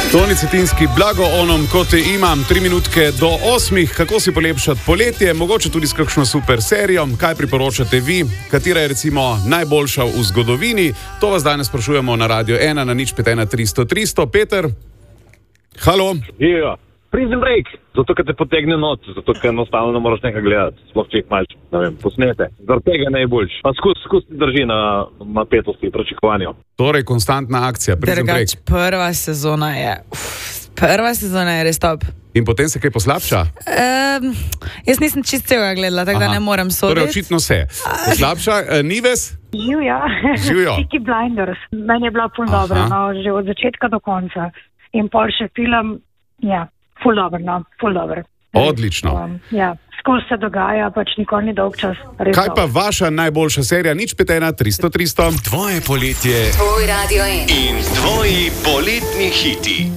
Toni Cetinski, blago onom, kot te imam, 3 minutke do 8, kako si polepšati poletje, mogoče tudi s kakšno super serijo, kaj priporočate vi, katera je recimo najboljša v zgodovini, to vas danes sprašujemo na Radio 1 na 051 300 300. Peter, halo. Ja, Prison Break, zato ker te potegne noč, zato ker enostavno ne moraš nekaj gledati, sploh če jih malč, ne vem, posnete. Zaradi tega najboljš. Pa skus drži na napetosti, pričakovanju. Torej, konstantna akcija, Prison Break. Prva sezona je res top. In potem se kaj poslabša? Jaz nisem čist celega gledala, tako da ne morem soditi. Torej, očitno se. Poslabša, Nives? Živjo. Peaky Blinders. Meni je bila ful dobra, no, že od začetka do konca. In pol še film, ja, ful dobro. Odlično. Ja, skozi se dogaja, pač nikoli ni dolg čas. Kaj pa vaša najboljša serija? 051 300 300. Tvoje poletje. Tvoj Radio 1. In tvoji poletni hiti.